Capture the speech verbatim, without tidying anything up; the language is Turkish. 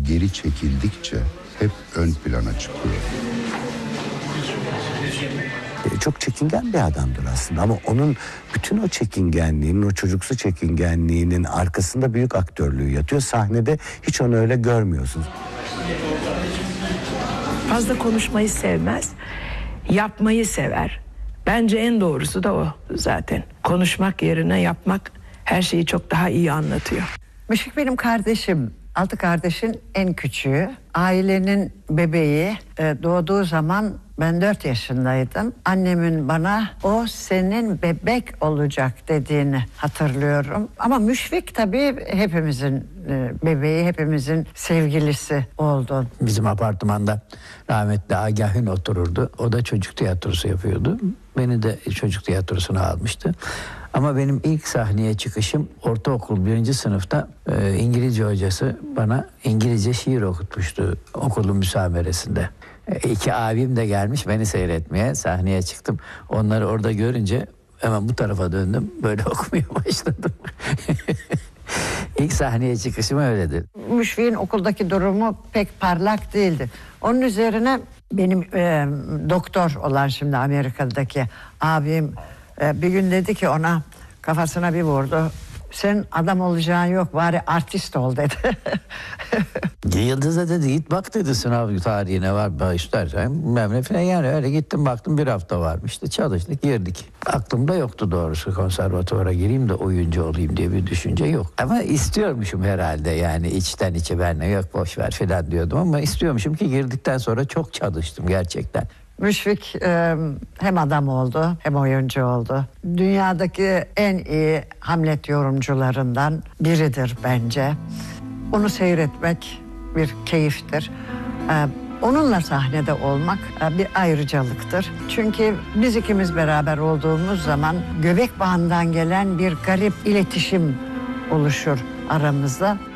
geri çekildikçe hep ön plana çıkıyor. Çok çekingen bir adamdır aslında ama onun bütün o çekingenliğinin, o çocuksu çekingenliğinin arkasında büyük aktörlüğü yatıyor. Sahnede hiç onu öyle görmüyorsunuz. Fazla konuşmayı sevmez, yapmayı sever. Bence en doğrusu da o zaten. Konuşmak yerine yapmak her şeyi çok daha iyi anlatıyor. Müşfik benim kardeşim. Altı kardeşin en küçüğü. Ailenin bebeği. E, doğduğu zaman ben dört yaşındaydım. Annemin bana o senin bebek olacak dediğini hatırlıyorum. Ama Müşfik tabii hepimizin e, bebeği, hepimizin sevgilisi oldu. Bizim apartmanda rahmetli Agah'ın otururdu. O da çocuk tiyatrosu yapıyordu. Beni de çocuk tiyatrosuna almıştı. Ama benim ilk sahneye çıkışım ortaokul birinci sınıfta e, İngilizce hocası bana İngilizce şiir okutmuştu okulun müsameresinde. E, iki abim de gelmiş beni seyretmeye, sahneye çıktım. Onları orada görünce hemen bu tarafa döndüm, böyle okumaya başladım. İlk sahneye çıkışım öyledir. Müşfik'in okuldaki durumu pek parlak değildi. Onun üzerine benim e, doktor olan şimdi Amerika'daki abim e, bir gün dedi ki ona, kafasına bir vurdu. Sen adam olacağın yok, bari artist ol dedi. Yıldız'a dedi git bak dedi, sınav tarihine var istersen bilmem ne falan. Yani öyle gittim baktım, bir hafta varmıştı, çalıştık girdik. Aklımda yoktu doğrusu konservatuvara gireyim de oyuncu olayım diye bir düşünce yok. Ama istiyormuşum herhalde, yani içten içe, ben ne yok boş ver falan diyordum ama istiyormuşum ki girdikten sonra çok çalıştım gerçekten. Müşfik e, hem adam oldu hem oyuncu oldu. Dünyadaki en iyi Hamlet yorumcularından biridir bence. Onu seyretmek bir keyiftir. E, onunla sahnede olmak e, bir ayrıcalıktır. Çünkü biz ikimiz beraber olduğumuz zaman göbek bağından gelen bir garip iletişim oluşur aramızda.